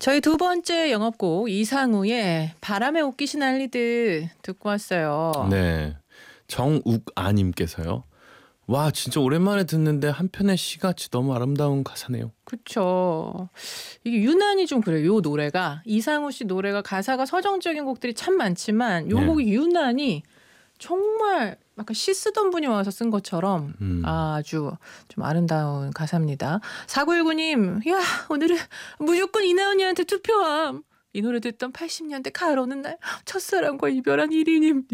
저희 두 번째 영업곡 이상우의 바람에 옷깃이 날리듯 듣고 왔어요. 네, 정욱아님께서요. 와, 진짜 오랜만에 듣는데 한편의 시같이 너무 아름다운 가사네요. 그쵸. 이게 유난히 좀 그래요. 요 노래가 이상우 씨 노래가 가사가 서정적인 곡들이 참 많지만 요 네. 곡이 유난히 정말 약간 시 쓰던 분이 와서 쓴 것처럼 아주 좀 아름다운 가사입니다. 4919님, 야 오늘은 무조건 이나은이한테 투표함. 이 노래 듣던 80년대 가을 어느 날 첫사랑과 이별한 1인입니다.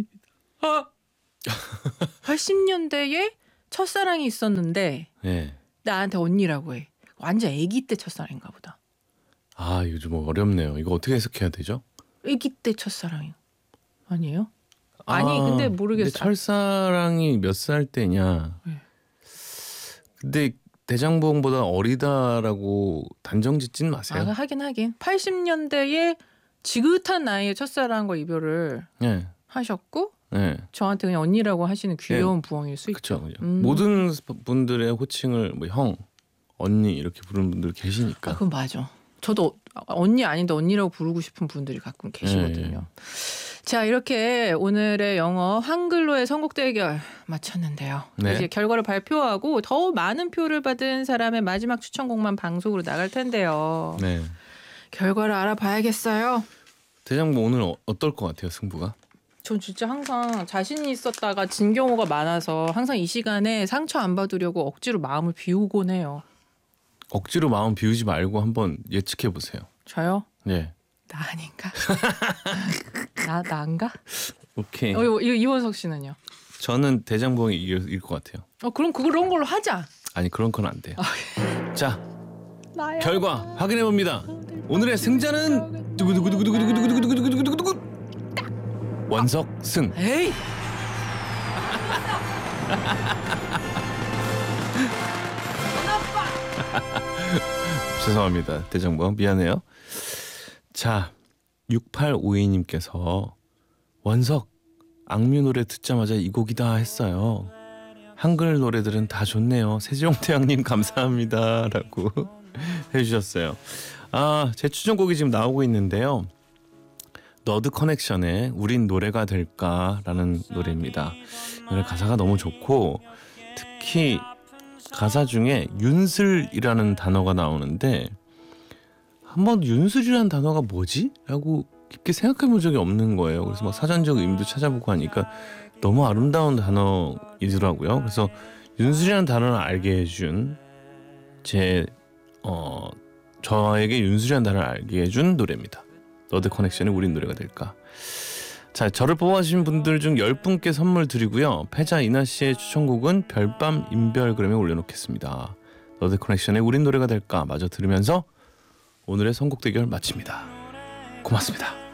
80년대에 첫사랑이 있었는데 네. 나한테 언니라고 해. 완전 아기 때 첫사랑인가 보다. 아, 이거 좀 어렵네요. 이거 어떻게 해석해야 되죠? 아기 때 첫사랑 아니에요? 아니 근데 모르겠어. 근데 첫사랑이 몇 살 때냐? 네. 근데 대장봉보다 어리다라고 단정 짓진 마세요. 하긴 80년대에 지긋한 나이에 첫사랑과 이별을 네. 하셨고 네. 저한테 그냥 언니라고 하시는 귀여운 부엉일 수 있죠. 그렇죠. 모든 분들의 호칭을 뭐 형, 언니 이렇게 부르는 분들 계시니까. 그건 맞아. 저도 언니 아닌데 언니라고 부르고 싶은 분들이 가끔 계시거든요. 자, 이렇게 오늘의 영어 한글로의 선곡 대결 마쳤는데요. 네. 이제 결과를 발표하고 더 많은 표를 받은 사람의 마지막 추천곡만 방송으로 나갈 텐데요. 네. 결과를 알아봐야겠어요. 대장봉 오늘 어떨 것 같아요, 승부가? 전 진짜 항상 자신이 있었다가 진 경우가 많아서 항상 이 시간에 상처 안 받으려고 억지로 마음을 비우곤 해요. 억지로 마음 비우지 말고 한번 예측해 보세요. 저요? 네. 나 아닌가? 나인가? 오케이. 이원석 씨는요? 저는 대장봉이 이길 것 같아요. 그럼 그런 걸로 하자. 아니, 그런 건 안 돼요. 자, 나야. 결과 확인해 봅니다. 오늘의 승자는 두구두구두구두구두구두구두구두구두구두구 원석 승. 에이. 죄송합니다. 대장봉 미안해요. 자, 6852님께서 원석 악뮤 노래 듣자마자 이 곡이다 했어요. 한글 노래들은 다 좋네요. 세종대왕님 감사합니다 라고 해주셨어요. 제 추천곡이 지금 나오고 있는데요. 너드 커넥션의 우린 노래가 될까라는 노래입니다. 노래 가사가 너무 좋고 특히 가사 중에 윤슬이라는 단어가 나오는데 한번 윤슬이라는 단어가 뭐지? 라고 깊게 생각해 본 적이 없는 거예요. 그래서 막 사전적 의미도 찾아보고 하니까 너무 아름다운 단어이더라고요. 그래서 윤슬이라는 단어를 알게 해준 저에게 윤슬이라는 단어를 알게 해준 노래입니다. 너드 커넥션의 우린 노래가 될까. 자, 저를 뽑아주신 분들 중 10분께 선물 드리고요. 패자 이나씨의 추천곡은 별밤 인별그램에 올려놓겠습니다. 너드 커넥션의 우린 노래가 될까 마저 들으면서 오늘의 선곡 대결 마칩니다. 고맙습니다.